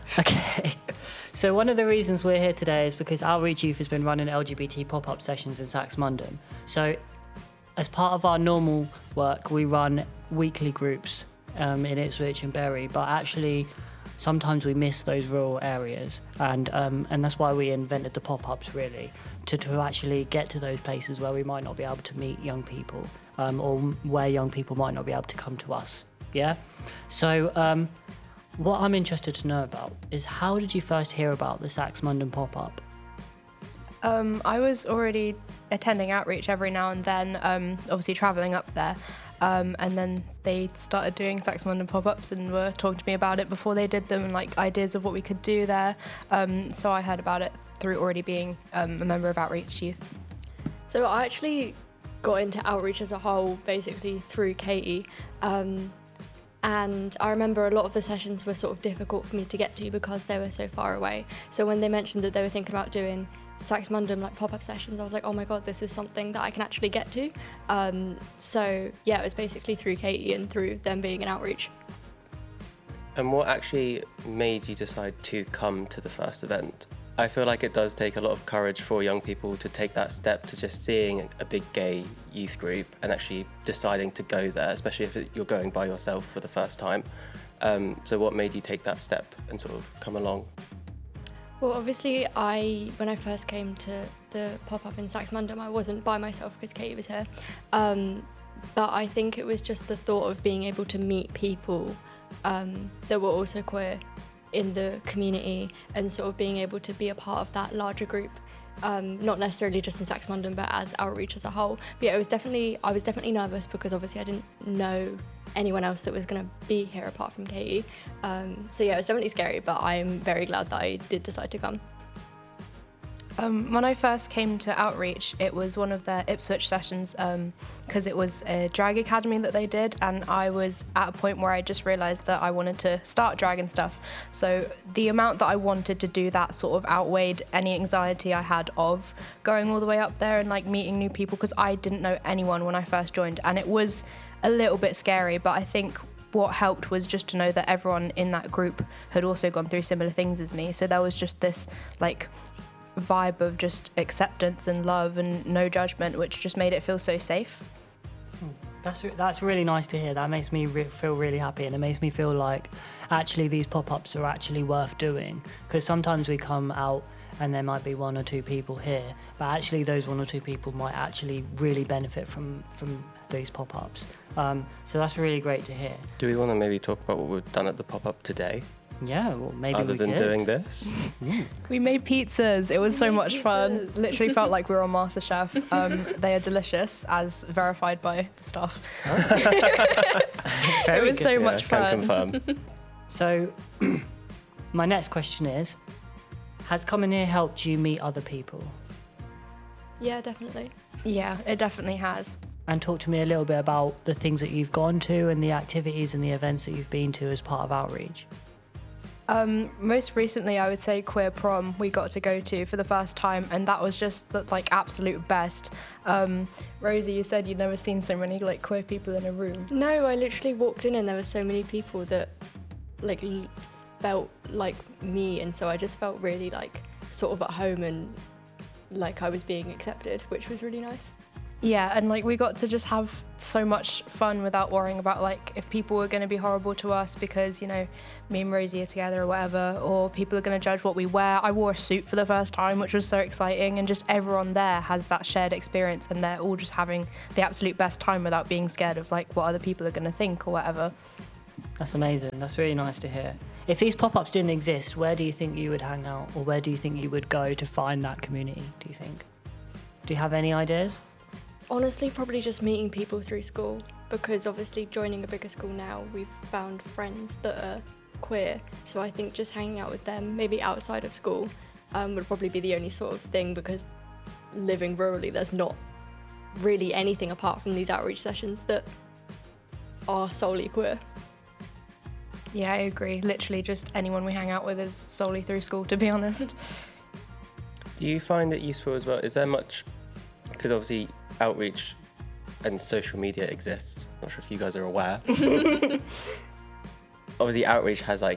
Okay. So one of the reasons we're here today is because Outreach Youth has been running LGBT pop-up sessions in Saxmundham. So as part of our normal work, we run weekly groups in Ipswich and Bury, but actually sometimes we miss those rural areas, and that's why we invented the pop-ups, really, to actually get to those places where we might not be able to meet young people, or where young people might not be able to come to us. Yeah. So what I'm interested to know about is, how did you first hear about the Saxmundham pop-up? I was already attending Outreach every now and then, obviously travelling up there. And then they started doing Saxmundham pop-ups and were talking to me about it before they did them, and like ideas of what we could do there. So I heard about it through already being a member of Outreach Youth. So I actually got into Outreach as a whole basically through Katie. And I remember a lot of the sessions were sort of difficult for me to get to because they were so far away. So when they mentioned that they were thinking about doing Saxmundham like pop-up sessions, I was like, oh my god, this is something that I can actually get to. So yeah, it was basically through Katie and through them being in Outreach. And what actually made you decide to come to the first event? I feel like it does take a lot of courage for young people to take that step to just seeing a big gay youth group and actually deciding to go there, especially if you're going by yourself for the first time. So what made you take that step and sort of come along? Well, obviously, when I first came to the pop-up in Saxmundham, I wasn't by myself because Katie was here. But I think it was just the thought of being able to meet people that were also queer in the community, and sort of being able to be a part of that larger group, not necessarily just in Saxmundham, but as Outreach as a whole. But yeah, I was definitely nervous because obviously I didn't know anyone else that was going to be here apart from Katie. So yeah, it was definitely scary, but I'm very glad that I did decide to come. When I first came to Outreach, it was one of their Ipswich sessions, because it was a drag academy that they did, and I was at a point where I just realised that I wanted to start drag and stuff. So the amount that I wanted to do that sort of outweighed any anxiety I had of going all the way up there and like meeting new people, because I didn't know anyone when I first joined, and it was a little bit scary, but I think what helped was just to know that everyone in that group had also gone through similar things as me. So there was just this like vibe of just acceptance and love and no judgment, which just made it feel so safe. That's really nice to hear. That makes me feel really happy, and it makes me feel like actually these pop-ups are actually worth doing, because sometimes we come out and there might be one or two people here, but actually those one or two people might actually really benefit from these pop-ups. So that's really great to hear. Do we want to maybe talk about what we've done at the pop-up today? Yeah, well, maybe Other we than could. doing this? We made pizzas. It was so much fun. Literally felt like we were on MasterChef. They are delicious, as verified by the staff. It was so much fun. Can confirm. So my next question is, has coming here helped you meet other people? Yeah, definitely. Yeah, it definitely has. And talk to me a little bit about the things that you've gone to and the activities and the events that you've been to as part of Outreach. Most recently, I would say Queer Prom we got to go to for the first time, and that was just the like absolute best. Rosie, you said you'd never seen so many like queer people in a room. No, I literally walked in and there were so many people that like felt like me, and so I just felt really like sort of at home and like I was being accepted, which was really nice. Yeah, and like we got to just have so much fun without worrying about like if people were going to be horrible to us because, you know, me and Rosie are together or whatever, or people are going to judge what we wear. I wore a suit for the first time, which was so exciting, and just everyone there has that shared experience and they're all just having the absolute best time without being scared of like what other people are going to think or whatever. That's amazing. That's really nice to hear. If these pop-ups didn't exist, where do you think you would hang out, or where do you think you would go to find that community, do you think? Do you have any ideas? Honestly, probably just meeting people through school, because obviously joining a bigger school now, we've found friends that are queer, so I think just hanging out with them, maybe outside of school, would probably be the only sort of thing, because living rurally, there's not really anything apart from these outreach sessions that are solely queer. Yeah, I agree. Literally just anyone we hang out with is solely through school, to be honest. Do you find it useful as well? Is there much, because obviously outreach and social media exists, not sure if you guys are aware. Obviously outreach has like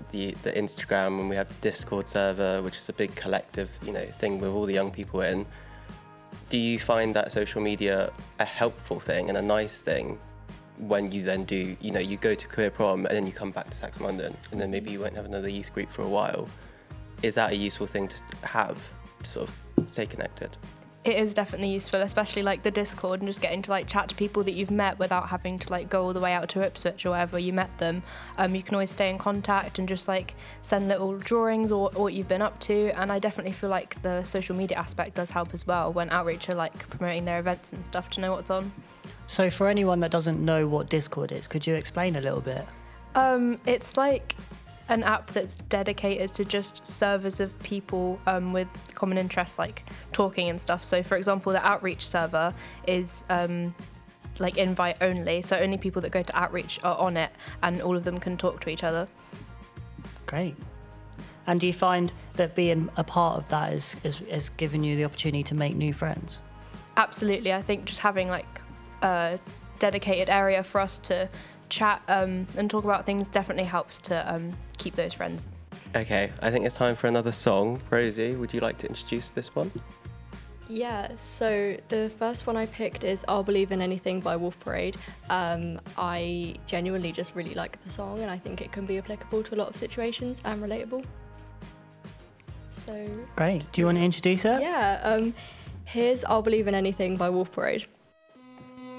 the Instagram, and we have the Discord server, which is a big collective, thing with all the young people in. Do you find that social media a helpful thing and a nice thing when you then do, you go to Queer Prom and then you come back to Sax London and then maybe you won't have another youth group for a while? Is that a useful thing to have to sort of stay connected? It is definitely useful, especially like the Discord and just getting to like chat to people that you've met without having to like go all the way out to Ipswich or wherever you met them. You can always stay in contact and just like send little drawings or what you've been up to. And I definitely feel like the social media aspect does help as well when Outreach are like promoting their events and stuff to know what's on. So for anyone that doesn't know what Discord is, could you explain a little bit? It's like an app that's dedicated to just servers of people with common interests like talking and stuff. So for example, the Outreach server is like invite only, so only people that go to Outreach are on it and all of them can talk to each other. Great. And do you find that being a part of that is giving you the opportunity to make new friends? Absolutely. I think just having like a dedicated area for us to chat and talk about things definitely helps to keep those friends. Okay, I think it's time for another song. Rosie, would you like to introduce this one? Yeah, so the first one I picked is I'll Believe in Anything by Wolf Parade. I genuinely just really like the song and I think it can be applicable to a lot of situations and relatable. So Great. Do you want to introduce it? yeah, here's I'll Believe in Anything by Wolf Parade.